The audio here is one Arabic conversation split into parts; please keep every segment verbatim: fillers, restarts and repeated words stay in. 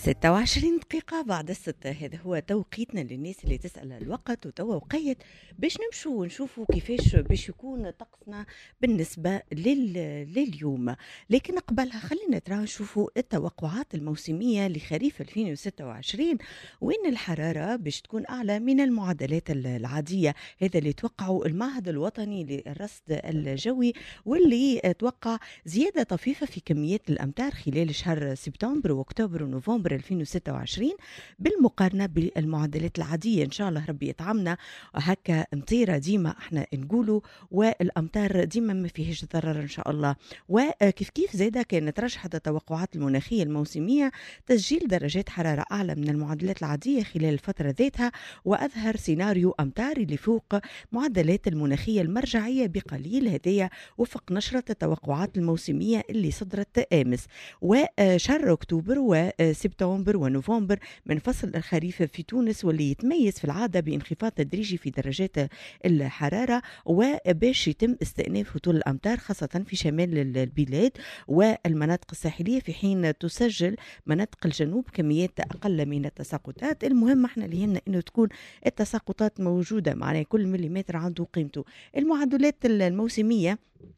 ستة وعشرين دقيقة بعد الستة، هذا هو توقيتنا للناس اللي تسأل الوقت، وتوا وقيت باش نمشوا ونشوفوا كيفاش باش يكون طقسنا بالنسبة لل... لليوم. لكن قبلها خلينا ترى نشوفوا التوقعات الموسمية لخريف ألفين وستة وعشرين، وين الحرارة باش تكون أعلى من المعدلات العادية. هذا اللي توقعوا المعهد الوطني للرصد الجوي، واللي توقع زيادة طفيفة في كميات الأمطار خلال شهر سبتمبر وأكتوبر ونوفمبر ألفين وستة وعشرين بالمقارنة بالمعدلات العادية. إن شاء الله ربي يطعمنا هكا مطيرة ديما احنا نقولوا، والأمطار ديما ما فيهش ضرر إن شاء الله. وكيف كيف زادة كانت رشحت التوقعات المناخية الموسمية تسجيل درجات حرارة أعلى من المعدلات العادية خلال الفترة ذاتها، وأظهر سيناريو أمطاري لفوق معدلات المناخية المرجعية بقليل، هذه وفق نشرة التوقعات الموسمية اللي صدرت أمس. وشهر أكتوبر وسبتمبر ونوفمبر من فصل الخريف في تونس، واللي يتميز في العادة بانخفاض تدريجي في درجات الحرارة، وباش يتم استئناف هطول الأمطار خاصة في شمال البلاد والمناطق الساحلية، في حين تسجل مناطق الجنوب كميات أقل من التساقطات. المهم احنا اللي يهمنا انه تكون التساقطات موجودة، معناه كل مليمتر عنده قيمته. المعدلات الموسمية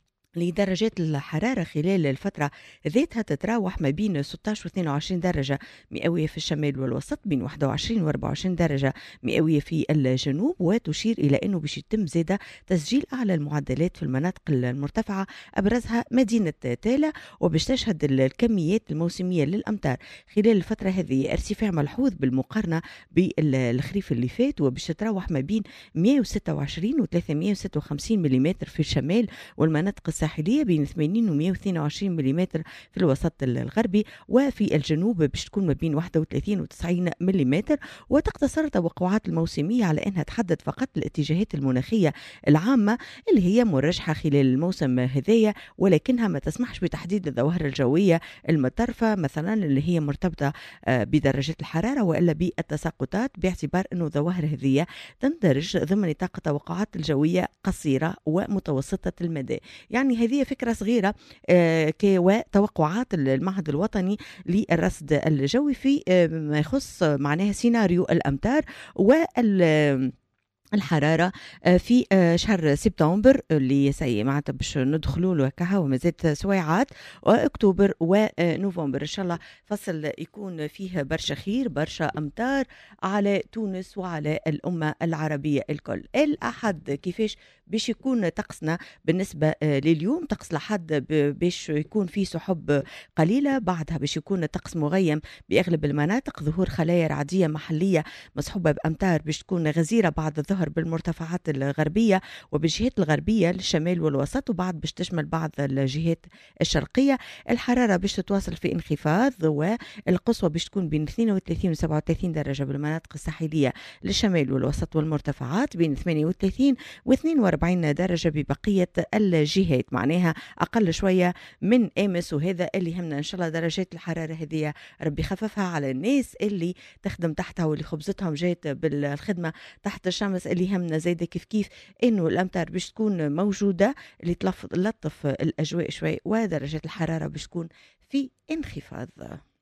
لدرجات الحرارة خلال الفترة ذاتها تتراوح ما بين ستة عشر و اثنين وعشرين درجة مئوية في الشمال والوسط، بين واحد وعشرين و أربعة وعشرين درجة مئوية في الجنوب، وتشير إلى أنه باش يتم زادة تسجيل أعلى المعدلات في المناطق المرتفعة، أبرزها مدينة تالا. وباش تشهد الكميات الموسمية للأمطار خلال الفترة هذه ارتفاع ملحوظ بالمقارنة بالخريف اللي فات، وباش تتراوح ما بين مئة وستة وعشرين و ثلاثمئة وستة وخمسين ملم في الشمال والمناطق الساحلية، بين ثمانين و مئة واثنين وعشرين ملم في الوسط الغربي، وفي الجنوب باش تكون ما بين واحد وثلاثين و تسعين ملم. وتقتصر التوقعات الموسمية على أنها تحدد فقط الاتجاهات المناخية العامة اللي هي مرجحة خلال الموسم هذايا، ولكنها ما تسمحش بتحديد الظواهر الجوية المتطرفة مثلا اللي هي مرتبطة بدرجة الحرارة وإلا بالتساقطات، باعتبار أنه الظواهر هذه تندرج ضمن نطاق التوقعات الجوية قصيرة ومتوسطة المدى. يعني هذه فكرة صغيرة آه وتوقعات المعهد الوطني للرصد الجوي في آه ما يخص معناها سيناريو الأمطار وال الحرارة في شهر سبتمبر اللي سي معناتها باش ندخلوا له كها ومازالت سويعات، واكتوبر ونوفمبر ان شاء الله فصل يكون فيه برشا خير برشا امطار على تونس وعلى الامه العربيه الكل. الاحد كيفاش باش يكون طقسنا بالنسبه لليوم؟ طقس الاحد باش يكون فيه سحب قليله، بعدها باش يكون طقس مغيم باغلب المناطق، ظهور خلايا رعديه محليه مصحوبه بامطار باش تكون غزيره بعد الظهر بالمرتفعات الغربية وبالجهات الغربية للشمال والوسط، وبعد باش تشمل بعض الجهات الشرقية. الحرارة باش تتواصل في انخفاض، والقصوى باش تكون بين اثنين وثلاثين و سبعة وثلاثين درجة بالمناطق الساحلية للشمال والوسط والمرتفعات، بين ثمانية وثلاثين و اثنين وأربعين درجة ببقية الجهات، معناها أقل شوية من أمس. وهذا اللي يهمنا إن شاء الله. درجات الحرارة هذه ربي خففها على الناس اللي تخدم تحتها واللي خبزتهم جات بالخدمة تحت الشمس. اللي يهمنا زايدة كيف كيف إنه الأمطار باش تكون موجودة اللي تلطف الأجواء شوي، ودرجات الحرارة باش تكون في انخفاض.